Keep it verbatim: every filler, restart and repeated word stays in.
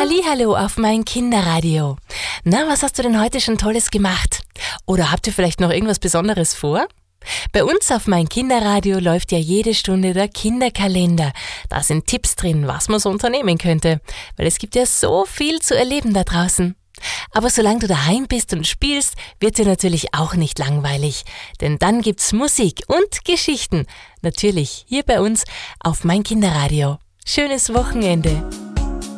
Hallihallo auf mein Kinderradio. Na, was hast du denn heute schon Tolles gemacht? Oder habt ihr vielleicht noch irgendwas Besonderes vor? Bei uns auf mein Kinderradio läuft ja jede Stunde der Kinderkalender. Da sind Tipps drin, was man so unternehmen könnte, weil es gibt ja so viel zu erleben da draußen. Aber solange du daheim bist und spielst, wird dir natürlich auch nicht langweilig. Denn dann gibt's Musik und Geschichten. Natürlich hier bei uns auf mein Kinderradio. Schönes Wochenende.